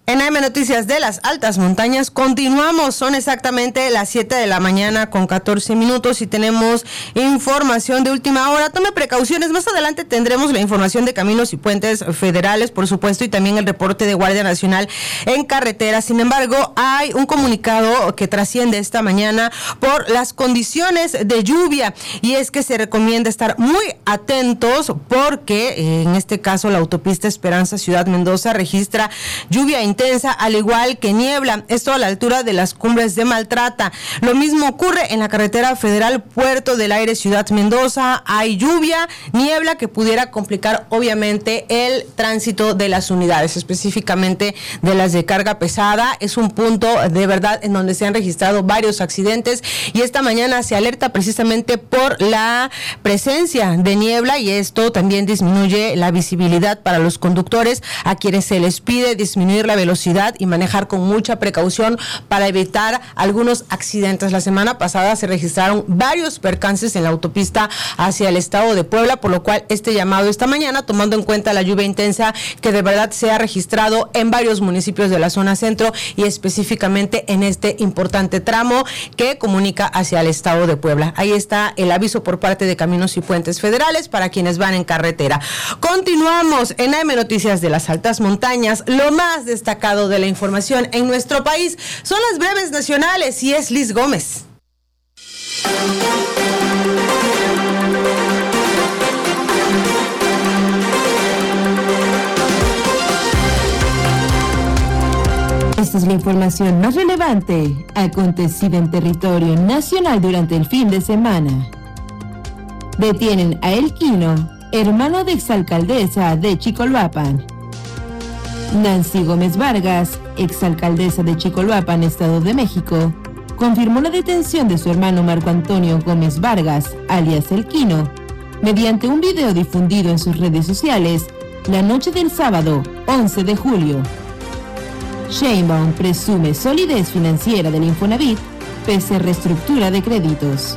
En AM Noticias de las altas montañas continuamos, son exactamente las 7 de la mañana con 14 minutos y tenemos información de última hora. Tome precauciones, más adelante tendremos la información de caminos y puentes federales, por supuesto, y también el reporte de Guardia Nacional en carretera. Sin embargo, hay un comunicado que trasciende esta mañana por las condiciones de lluvia y es que se recomienda estar muy atentos porque en este caso la autopista Esperanza Ciudad Mendoza registra lluvia intensa, al igual que niebla, esto a la altura de las cumbres de Maltrata. Lo mismo ocurre en la carretera federal Puerto del Aire Ciudad Mendoza. Hay lluvia, niebla que pudiera complicar obviamente el tránsito de las unidades, específicamente de las de carga pesada. Es un punto de verdad en donde se han registrado varios accidentes y esta mañana se alerta precisamente por la presencia de niebla y esto también disminuye la visibilidad para los conductores, a quienes se les pide disminuir la velocidad y manejar con mucha precaución para evitar algunos accidentes. La semana pasada se registraron varios percances en la autopista hacia el estado de Puebla, por lo cual este llamado esta mañana, tomando en cuenta la lluvia intensa que de verdad se ha registrado en varios municipios de la zona centro y específicamente en este importante tramo que comunica hacia el estado de Puebla. Ahí está el aviso por parte de Caminos y Puentes Federales para quienes van en carretera. Continuamos en AM Noticias de las altas montañas. Lo más destacado de la información en nuestro país son las breves nacionales y es Liz Gómez. Esta es la información más relevante acontecida en territorio nacional durante el fin de semana. Detienen a Elquino, hermano de exalcaldesa de Chicolhuapan. Nancy Gómez Vargas, exalcaldesa de Chicolhuapan, Estado de México, confirmó la detención de su hermano Marco Antonio Gómez Vargas, alias Elquino, mediante un video difundido en sus redes sociales la noche del sábado 11 de julio. Sheinbaum presume solidez financiera del Infonavit pese a reestructura de créditos.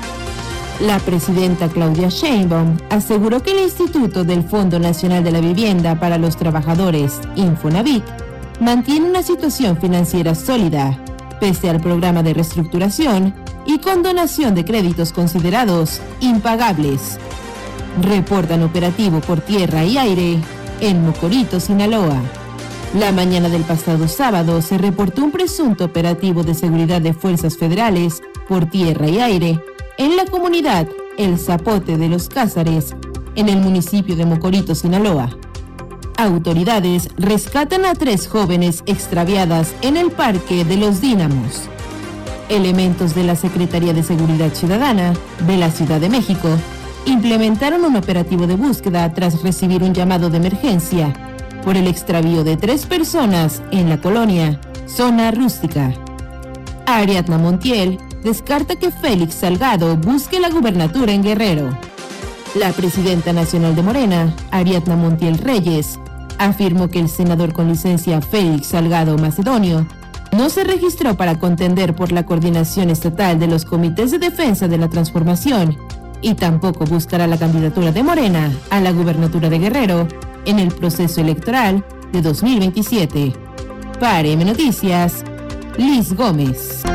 La presidenta Claudia Sheinbaum aseguró que el Instituto del Fondo Nacional de la Vivienda para los Trabajadores, Infonavit, mantiene una situación financiera sólida, pese al programa de reestructuración y condonación de créditos considerados impagables. Reportan operativo por tierra y aire en Mocorito, Sinaloa. La mañana del pasado sábado se reportó un presunto operativo de seguridad de fuerzas federales por tierra y aire en la comunidad El Zapote de los Cázares, en el municipio de Mocorito, Sinaloa. Autoridades rescatan a 3 jóvenes extraviadas en el Parque de los Dínamos. Elementos de la Secretaría de Seguridad Ciudadana de la Ciudad de México implementaron un operativo de búsqueda tras recibir un llamado de emergencia por el extravío de 3 personas en la colonia Zona Rústica. Ariadna Montiel descarta que Félix Salgado busque la gubernatura en Guerrero. La presidenta nacional de Morena, Ariadna Montiel Reyes, afirmó que el senador con licencia Félix Salgado Macedonio no se registró para contender por la coordinación estatal de los comités de defensa de la transformación y tampoco buscará la candidatura de Morena a la gubernatura de Guerrero en el proceso electoral de 2027. Para AM Noticias, Liz Gómez.